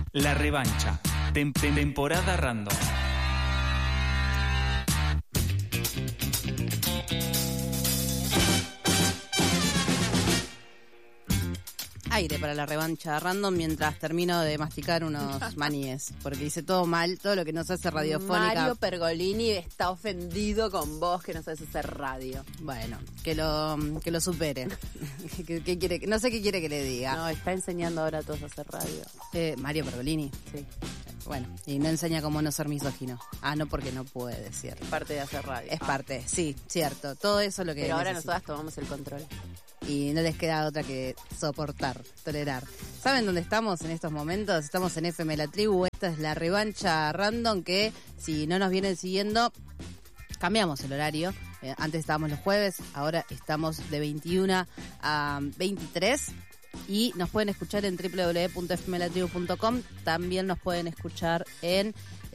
La revancha. Temporada random. Aire para la revancha random mientras termino de masticar unos maníes, porque hice todo mal, todo lo que nos hace radiofónica. Mario Pergolini está ofendido con vos que no sabes hacer radio. Bueno, que lo supere. ¿Qué quiere? No sé qué quiere que le diga. No, está enseñando ahora a todos a hacer radio. Mario Pergolini. Sí. Bueno, y no enseña cómo no ser misógino. No, porque no puede, cierto. Es parte de hacer radio. Es parte, sí, cierto. Todo eso es lo que Pero ahora necesita. nosotras tomamos el control. Y no les queda otra que soportar, tolerar. ¿Saben dónde estamos en estos momentos? Estamos en FM La Tribu. Esta es la revancha random que, si no nos vienen siguiendo, cambiamos el horario. Antes estábamos los jueves, ahora estamos de 21 a 23. Y nos pueden escuchar en www.fmlatribu.com. También nos pueden escuchar en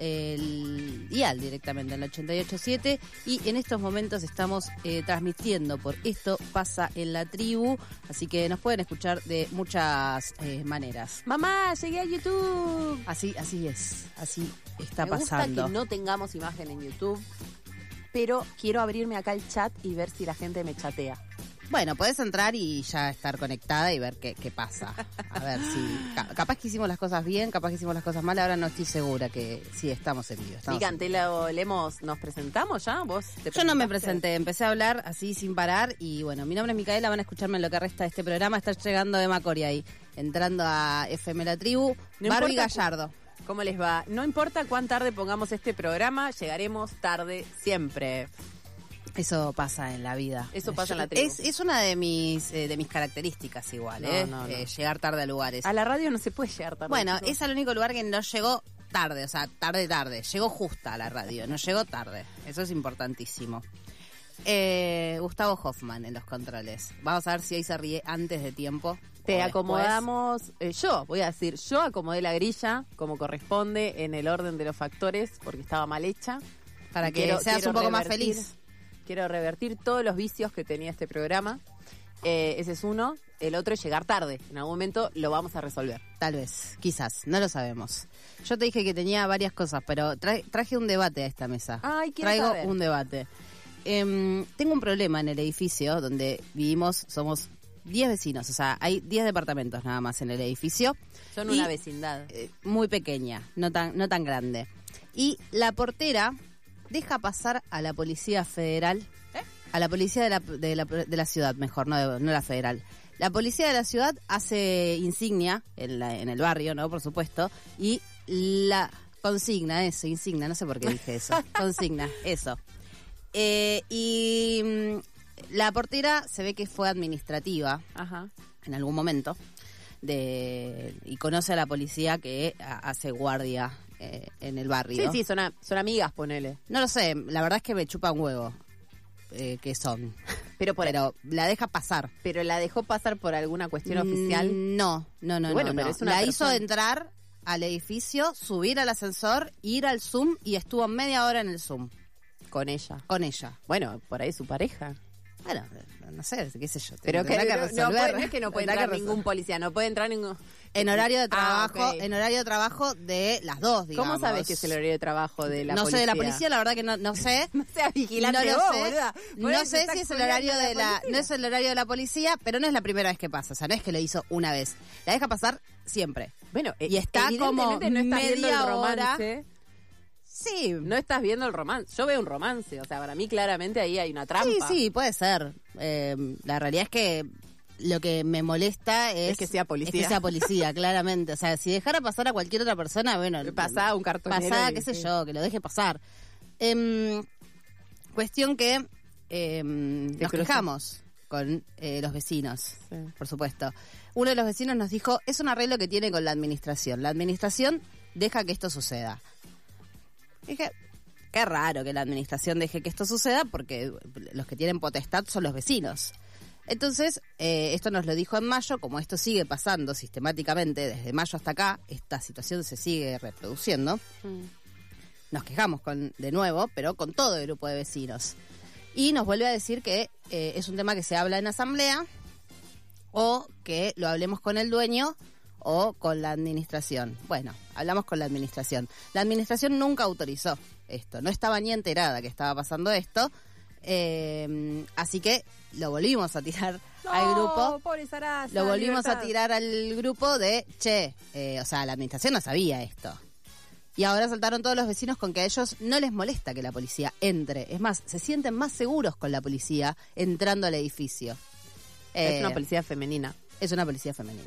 el dial directamente en la 88.7, y en estos momentos estamos transmitiendo por Esto Pasa en la Tribu, así que nos pueden escuchar de muchas maneras. Mamá, llegué a YouTube. Así es, así está Me gusta pasando. que no tengamos imagen en YouTube, pero quiero abrirme acá el chat y ver si la gente me chatea. Bueno, podés entrar y ya estar conectada y ver qué pasa. A ver si... Capaz que hicimos las cosas bien, capaz que hicimos las cosas mal, ahora no estoy segura que sí estamos en vivo. ¿Nos presentamos ya? ¿Vos te Yo no me presentaste? presenté, empecé a hablar así sin parar y bueno, mi nombre es Micaela, van a escucharme en lo que resta de este programa. Está llegando Emma Coria ahí, entrando a FM La Tribu. No Barbie importa Gallardo. ¿Cómo les va? No importa cuán tarde pongamos este programa, llegaremos tarde siempre. Eso pasa en la vida. Eso pasa en la tribu. Es una de mis características igual, No. llegar tarde a lugares. A la radio no se puede llegar tarde. Bueno, chicos. es el único lugar que no llegó tarde, o sea, tarde. Llegó justa a la radio, no llegó tarde. Eso es importantísimo. Gustavo Hoffman en los controles. Vamos a ver si ahí se ríe antes de tiempo. Te o acomodamos, yo acomodé la grilla como corresponde en el orden de los factores porque estaba mal hecha. para que Quiero seas un poco más revertir- feliz. Quiero revertir todos los vicios que tenía este programa. Ese es uno. El otro es llegar tarde. En algún momento lo vamos a resolver. Tal vez, quizás, no lo sabemos. Yo te dije que tenía varias cosas, pero traje un debate a esta mesa. Ay, quiero Traigo saber. un debate. Tengo un problema en el edificio donde vivimos, somos 10 vecinos, o sea, hay 10 departamentos nada más en el edificio. Son Y, una vecindad. muy pequeña, no tan grande. Y la portera deja pasar a la Policía Federal, a la policía de la ciudad, mejor, no la federal. La policía de la ciudad hace insignia en el barrio, ¿no? Por supuesto, y la insignia, no sé por qué dije eso, consigna, eso. La portera se ve que fue administrativa Ajá. en algún momento y conoce a la policía que hace guardia en el barrio. Sí, son amigas, ponele. No lo sé, la verdad es que me chupa un huevo que son. Pero la deja pasar. pero la dejó pasar por alguna cuestión oficial. No. Bueno, pero es una la persona. hizo entrar al edificio, subir al ascensor, ir al Zoom y estuvo media hora en el Zoom Con ella. con ella. Bueno, por ahí su pareja. Bueno, no sé, qué sé yo. Pero que, tendrá no resolver. es que no puede Tendrá entrar que ningún policía, no puede entrar ningún... En horario de trabajo, ok. en horario de trabajo de las dos, digamos. ¿Cómo sabes que es el horario de trabajo de la no policía? sé de la policía, la verdad que no sé. No seas vigilante No lo vos, sé. boluda. Por No ahí sé te está si es el cuidando horario de la, policía. no es el horario de la policía, pero no es la primera vez que pasa, o sea, no es que lo hizo una vez. La deja pasar siempre. Bueno, Y está como evidentemente no estás viendo el media romance. Sí. No estás viendo el romance. Yo veo un romance, o sea, para mí claramente ahí hay una trampa. Sí, puede ser. La realidad es que lo que me molesta es que sea policía. Es que sea policía, claramente. O sea, si dejara pasar a cualquier otra persona, bueno, Pasá un cartonero pasá, y- qué sé sí. yo, que lo deje pasar. Cuestión que nos cruzó. quejamos con los vecinos, Sí. por supuesto. Uno de los vecinos nos dijo, es un arreglo que tiene con la administración. La administración deja que esto suceda. Dije, qué raro que la administración deje que esto suceda porque los que tienen potestad son los vecinos. Entonces, esto nos lo dijo en mayo, como esto sigue pasando sistemáticamente desde mayo hasta acá, esta situación se sigue reproduciendo. Nos quejamos de nuevo, pero con todo el grupo de vecinos. Y nos vuelve a decir que es un tema que se habla en asamblea, o que lo hablemos con el dueño, o con la administración. Bueno, hablamos con la administración. La administración nunca autorizó esto, no estaba ni enterada que estaba pasando esto, así que lo volvimos a tirar al grupo. Pobre Sarasa, Lo volvimos libertad. a tirar al grupo de, o sea, la administración no sabía esto. Y ahora saltaron todos los vecinos con que a ellos no les molesta que la policía entre. Es más, se sienten más seguros con la policía entrando al edificio. Es una policía femenina. Es una policía femenina.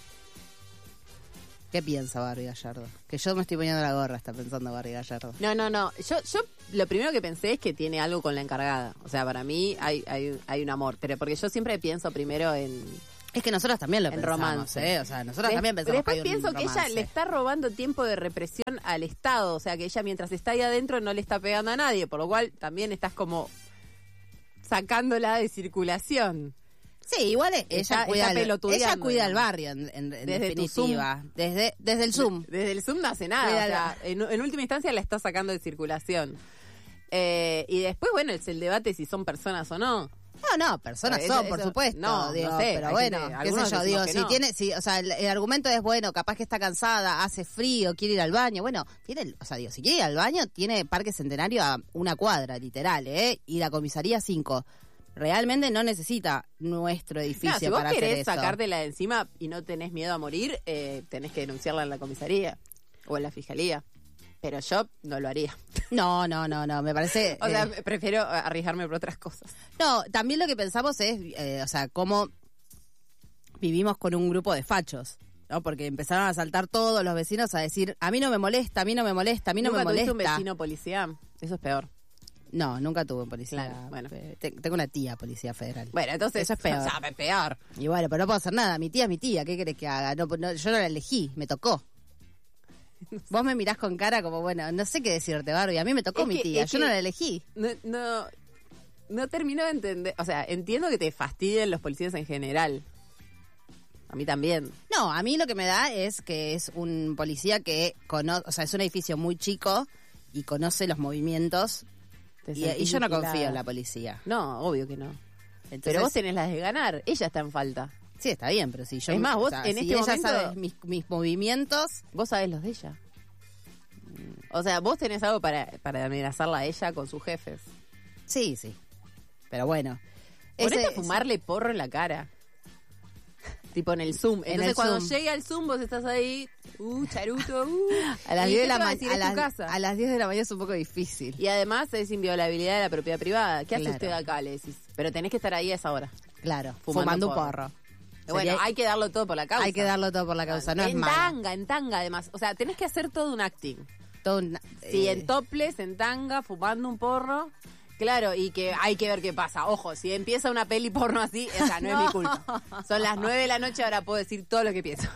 ¿Qué piensa Barbie Gallardo? Que yo me estoy poniendo la gorra, está pensando Barbie Gallardo. No. Yo lo primero que pensé es que tiene algo con la encargada. O sea, para mí hay un amor. Pero porque yo siempre pienso primero en... Es que nosotros también lo En pensamos, romance. O sea, nosotros también pensamos Después que hay un pienso que ella romance. le está robando tiempo de represión al Estado. O sea, que ella mientras está ahí adentro no le está pegando a nadie. Por lo cual también estás como sacándola de circulación. Sí, igual Está ella pelotudeando, cuida el digamos. barrio, en Desde tu definitiva. Desde el Zoom. Desde el Zoom no hace nada. Cuida O sea, en última instancia la está sacando de circulación. Y después, bueno, es el debate si son personas o no. No, personas Eso- son, por eso- supuesto. no digo, sé, pero hay bueno, gente- qué algunos sé yo, decimos digo, que si no. o sea, el argumento es, bueno, capaz que está cansada, hace frío, quiere ir al baño. Bueno, o sea, digo, si quiere ir al baño, tiene Parque Centenario a una cuadra, literal, y la comisaría 5. Realmente no necesita nuestro edificio No, si vos para hacer querés eso. sacártela de encima y no tenés miedo a morir, tenés que denunciarla en la comisaría o en la fiscalía. Pero yo no lo haría. No, me parece... O sea, prefiero arriesgarme por otras cosas. No, también lo que pensamos es, o sea, cómo vivimos con un grupo de fachos, ¿no? Porque empezaron a saltar todos los vecinos a decir, a mí no me molesta, a mí no me molesta, a mí no ¿Nunca me molesta. tuviste un vecino policía? Eso es peor. No, nunca tuve un policía. Claro, bueno. Tengo una tía policía federal. Bueno, entonces... Eso es peor. O sea, peor. Y bueno, pero no puedo hacer nada. Mi tía es mi tía. ¿Qué querés que haga? No, yo no la elegí, me tocó. Vos me mirás con cara como, bueno, no sé qué decirte, Barbie. A mí me tocó Es mi que- tía, es yo que- no la elegí. No termino de entender. O sea, entiendo que te fastidien los policías en general. A mí también. No, a mí lo que me da es que es un policía que conoce, o sea, es un edificio muy chico y conoce los movimientos. Te Y sentís yo no vigilada. confío en la policía. No, obvio que no. Entonces, Pero vos tenés las de ganar. Ella está en falta. Sí, está bien, pero si yo... Es más, vos en si este ella momento- sabe mis movimientos... Vos sabés los de ella. O sea, vos tenés algo para amenazarla a ella con sus jefes. Sí. Pero bueno. Ponete a fumarle porro en la cara. Tipo en el Zoom. En Entonces el cuando Zoom. llegue al Zoom vos estás ahí, charuto, A las ¿Y 10 de qué la te va a mañana. decir? Es tu casa. A las 10 de la mañana es un poco difícil. Y además es inviolabilidad de la propiedad privada. ¿Qué hace Claro. usted acá? Le decís. Pero tenés que estar ahí a esa hora. Claro, Fumando fumando un porro. porro. Bueno, Sería- hay que darlo todo por la causa. hay que darlo todo por la causa, no es en malo. en tanga además. O sea, tenés que hacer todo un acting. Todo un- Sí, en topless, en tanga, fumando un porro. Claro, y que hay que ver qué pasa. Ojo, si empieza una peli porno así, esa no, es mi culpa. Son las 9 de la noche, ahora puedo decir todo lo que pienso.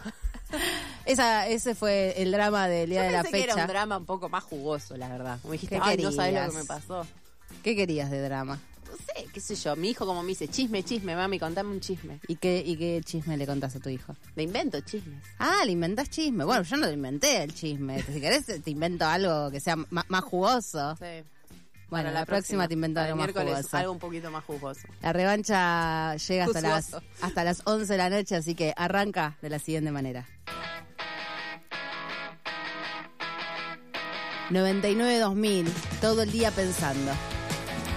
Ese fue el drama del día Yo de la pensé que era fecha. un drama un poco más jugoso, la verdad. Como dijiste, ¿Qué ay, no sabes lo querías? que me pasó. ¿Qué querías de drama? No sé, qué sé yo. Mi hijo como me dice, chisme, mami, contame un chisme. ¿Y qué chisme le contás a tu hijo? Le invento chismes. Ah, le inventás chisme. Bueno, yo no le inventé el chisme. Si querés te invento algo que sea más jugoso. Sí. Bueno, Para la próxima te invento para algo el más miércoles, jugoso. algo un poquito más jugoso. La revancha llega Jugoso. hasta las 11 de la noche, así que arranca de la siguiente manera. 99-2000, todo el día pensando.